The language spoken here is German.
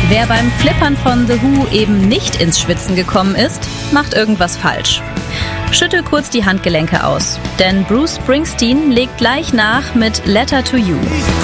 Wer beim Flippern von The Who eben nicht ins Schwitzen gekommen ist, macht irgendwas falsch. Schüttel kurz die Handgelenke aus, denn Bruce Springsteen legt gleich nach mit Letter to You.